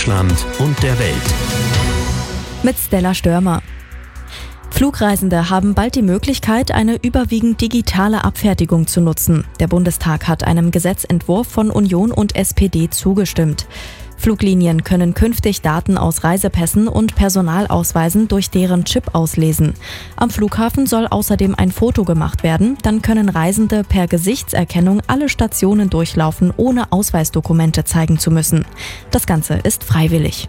Deutschland und der Welt. Mit Stella Störmer. Flugreisende haben bald die Möglichkeit, eine überwiegend digitale Abfertigung zu nutzen. Der Bundestag hat einem Gesetzentwurf von Union und SPD zugestimmt. Fluglinien können künftig Daten aus Reisepässen und Personalausweisen durch deren Chip auslesen. Am Flughafen soll außerdem ein Foto gemacht werden, dann können Reisende per Gesichtserkennung alle Stationen durchlaufen, ohne Ausweisdokumente zeigen zu müssen. Das Ganze ist freiwillig.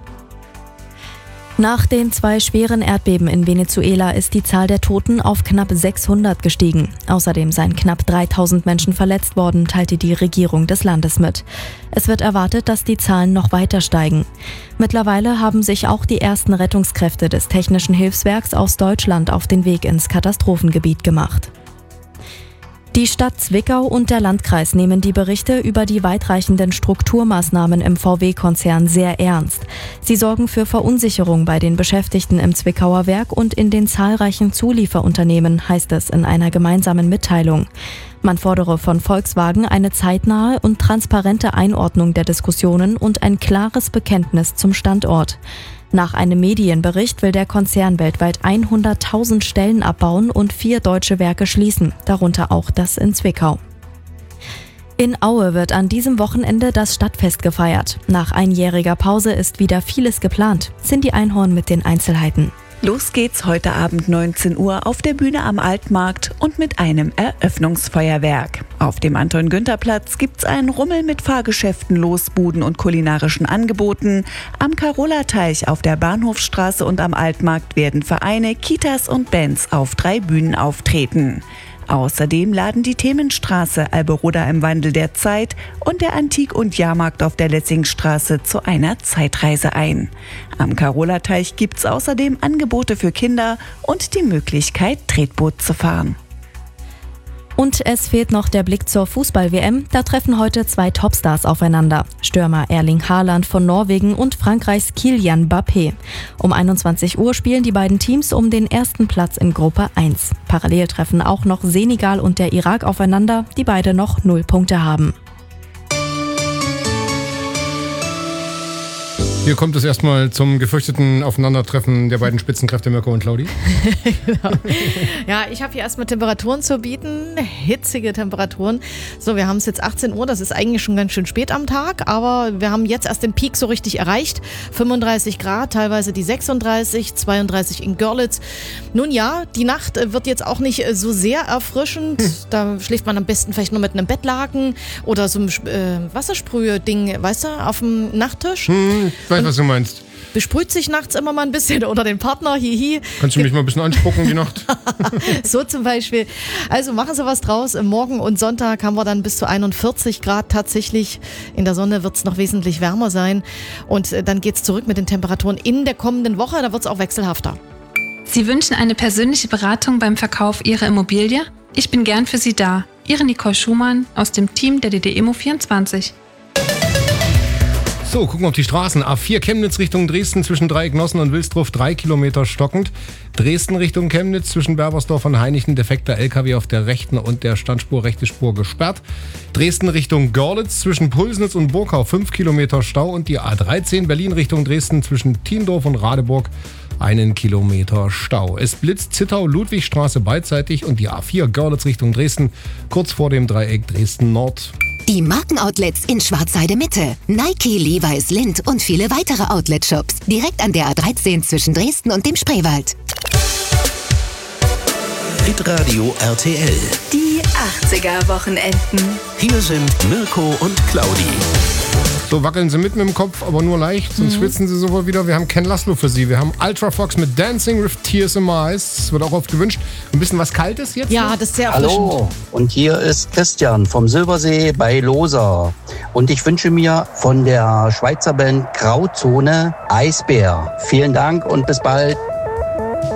Nach den 2 schweren Erdbeben in Venezuela ist die Zahl der Toten auf knapp 600 gestiegen. Außerdem seien knapp 3000 Menschen verletzt worden, teilte die Regierung des Landes mit. Es wird erwartet, dass die Zahlen noch weiter steigen. Mittlerweile haben sich auch die ersten Rettungskräfte des Technischen Hilfswerks aus Deutschland auf den Weg ins Katastrophengebiet gemacht. Die Stadt Zwickau und der Landkreis nehmen die Berichte über die weitreichenden Strukturmaßnahmen im VW-Konzern sehr ernst. Sie sorgen für Verunsicherung bei den Beschäftigten im Zwickauer Werk und in den zahlreichen Zulieferunternehmen, heißt es in einer gemeinsamen Mitteilung. Man fordere von Volkswagen eine zeitnahe und transparente Einordnung der Diskussionen und ein klares Bekenntnis zum Standort. Nach einem Medienbericht will der Konzern weltweit 100.000 Stellen abbauen und 4 deutsche Werke schließen, darunter auch das in Zwickau. In Aue wird an diesem Wochenende das Stadtfest gefeiert. Nach einjähriger Pause ist wieder vieles geplant. Cindy Einhorn mit den Einzelheiten. Los geht's heute Abend 19 Uhr auf der Bühne am Altmarkt und mit einem Eröffnungsfeuerwerk. Auf dem Anton-Günther-Platz gibt's einen Rummel mit Fahrgeschäften, Losbuden und kulinarischen Angeboten. Am Carola-Teich auf der Bahnhofsstraße und am Altmarkt werden Vereine, Kitas und Bands auf 3 Bühnen auftreten. Außerdem laden die Themenstraße Alberoda im Wandel der Zeit und der Antik- und Jahrmarkt auf der Lessingstraße zu einer Zeitreise ein. Am Carola-Teich gibt's außerdem Angebote für Kinder und die Möglichkeit, Tretboot zu fahren. Und es fehlt noch der Blick zur Fußball-WM. Da treffen heute 2 Topstars aufeinander. Stürmer Erling Haaland von Norwegen und Frankreichs Kylian Mbappé. Um 21 Uhr spielen die beiden Teams um den ersten Platz in Gruppe 1. Parallel treffen auch noch Senegal und der Irak aufeinander, die beide noch 0 Punkte haben. Hier kommt es erstmal zum gefürchteten Aufeinandertreffen der beiden Spitzenkräfte Mirko und Claudi. Genau. Ja, ich habe hier erstmal Temperaturen zu bieten, hitzige Temperaturen. So, wir haben es jetzt 18 Uhr, das ist eigentlich schon ganz schön spät am Tag, aber wir haben jetzt erst den Peak so richtig erreicht. 35 Grad, teilweise die 36, 32 in Görlitz. Nun ja, die Nacht wird jetzt auch nicht so sehr erfrischend. Da schläft man am besten vielleicht nur mit einem Bettlaken oder so einem Wassersprühe-Ding, weißt du, auf dem Nachttisch. Ich weiß, was du meinst. Besprüht sich nachts immer mal ein bisschen oder den Partner, hihi. Kannst du mich mal ein bisschen anspucken die Nacht? So zum Beispiel. Also machen Sie was draus. Morgen und Sonntag haben wir dann bis zu 41 Grad tatsächlich. In der Sonne wird es noch wesentlich wärmer sein. Und dann geht es zurück mit den Temperaturen in der kommenden Woche. Da wird es auch wechselhafter. Sie wünschen eine persönliche Beratung beim Verkauf Ihrer Immobilie? Ich bin gern für Sie da. Ihre Nicole Schumann aus dem Team der DDEMO24. So, gucken wir auf die Straßen. A4 Chemnitz Richtung Dresden zwischen Dreiecknossen und Wilsdruf 3 Kilometer stockend. Dresden Richtung Chemnitz zwischen Berbersdorf und Hainichen defekter LKW auf der rechten und der Standspur rechte Spur gesperrt. Dresden Richtung Görlitz zwischen Pulsnitz und Burkau 5 Kilometer Stau und die A13 Berlin Richtung Dresden zwischen Tiendorf und Radeburg 1 Kilometer Stau. Es blitzt Zittau Ludwigstraße beidseitig und die A4 Görlitz Richtung Dresden kurz vor dem Dreieck Dresden Nord. Die Markenoutlets in Schwarzheide Mitte. Nike, Levi's, Lindt und viele weitere Outlet-Shops. Direkt an der A13 zwischen Dresden und dem Spreewald. Hitradio RTL. Die 80er-Wochenenden. Hier sind Mirko und Claudi. So, wackeln Sie mit dem Kopf, aber nur leicht, sonst schwitzen Sie sofort wieder. Wir haben Ken Laszlo für Sie. Wir haben Ultra Fox mit Dancing with Tears in My Eyes. Das wird auch oft gewünscht. Ein bisschen was Kaltes jetzt? Ja, das ist sehr erfrischend. Hallo, und hier ist Christian vom Silbersee bei Loser. Und ich wünsche mir von der Schweizer Band Grauzone Eisbär. Vielen Dank und bis bald.